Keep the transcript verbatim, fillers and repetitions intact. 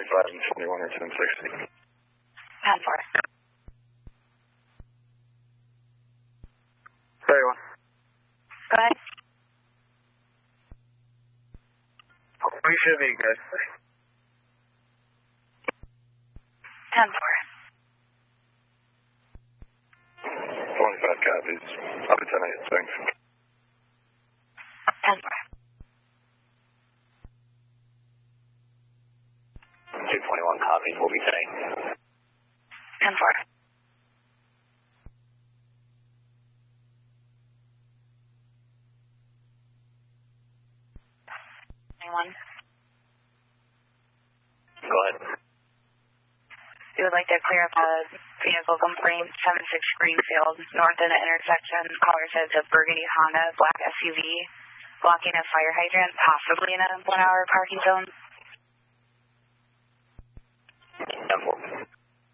twenty-five and twenty-one or ten sixty. ten four. thirty-one. Go ahead. We should be good. ten four. twenty-five copies. Up to ten eight, thanks. ten four. two twenty-one copies, we'll be ten eight. ten four. twenty-one. Go ahead. We would like to clear up a vehicle complaint, seven six Greenfield, north of the intersection. Caller says a burgundy Honda black S U V blocking a fire hydrant, possibly in a one hour parking zone. ten four.